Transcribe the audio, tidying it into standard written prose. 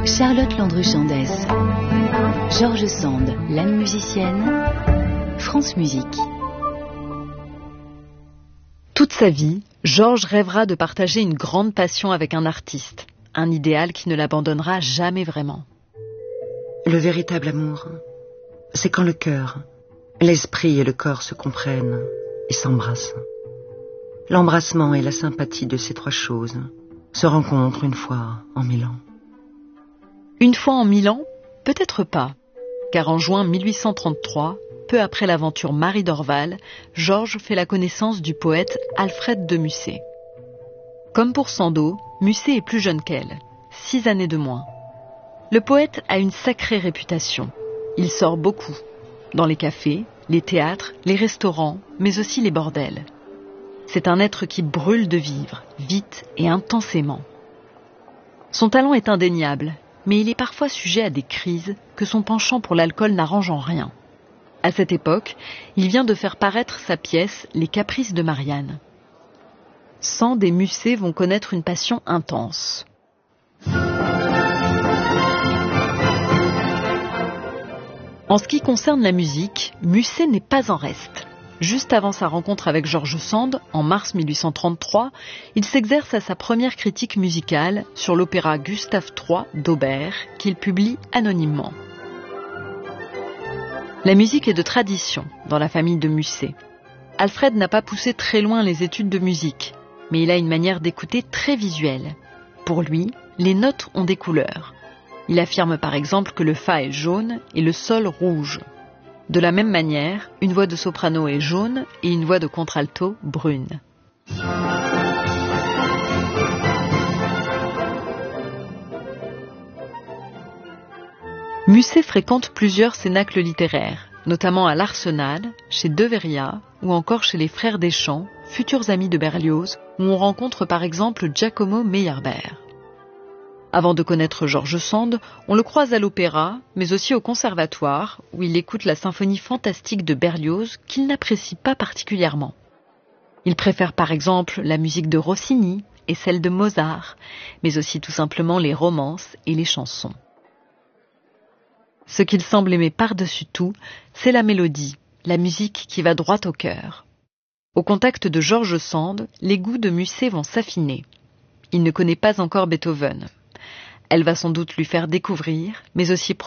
Charlotte Landru-Chandès, George Sand, l'âme musicienne, France Musique. Toute sa vie, Georges rêvera de partager une grande passion avec un artiste, un idéal qui ne l'abandonnera jamais vraiment. Le véritable amour, c'est quand le cœur, l'esprit et le corps se comprennent et s'embrassent. L'embrassement et la sympathie de ces trois choses se rencontrent une fois en 1000 ans. Une fois en 1000 ans, peut-être pas, car en juin 1833, peu après l'aventure Marie d'Orval, Georges fait la connaissance du poète Alfred de Musset. Comme pour Sandeau, Musset est plus jeune qu'elle, 6 années de moins. Le poète a une sacrée réputation. Il sort beaucoup, dans les cafés, les théâtres, les restaurants, mais aussi les bordels. C'est un être qui brûle de vivre, vite et intensément. Son talent est indéniable, mais il est parfois sujet à des crises que son penchant pour l'alcool n'arrange en rien. À cette époque, il vient de faire paraître sa pièce « Les Caprices de Marianne ». Sand et Musset vont connaître une passion intense. En ce qui concerne la musique, Musset n'est pas en reste. Juste avant sa rencontre avec George Sand, en mars 1833, il s'exerce à sa première critique musicale sur l'opéra Gustave III d'Auber, qu'il publie anonymement. La musique est de tradition dans la famille de Musset. Alfred n'a pas poussé très loin les études de musique, mais il a une manière d'écouter très visuelle. Pour lui, les notes ont des couleurs. Il affirme par exemple que le fa est jaune et le sol rouge. De la même manière, une voix de soprano est jaune et une voix de contralto brune. Musset fréquente plusieurs cénacles littéraires, notamment à l'Arsenal, chez Deveria ou encore chez les frères Deschamps, futurs amis de Berlioz, où on rencontre par exemple Giacomo Meyerbeer. Avant de connaître George Sand, on le croise à l'opéra, mais aussi au conservatoire, où il écoute la symphonie fantastique de Berlioz qu'il n'apprécie pas particulièrement. Il préfère par exemple la musique de Rossini et celle de Mozart, mais aussi tout simplement les romances et les chansons. Ce qu'il semble aimer par-dessus tout, c'est la mélodie, la musique qui va droit au cœur. Au contact de George Sand, les goûts de Musset vont s'affiner. Il ne connaît pas encore Beethoven. Elle va sans doute lui faire découvrir, mais aussi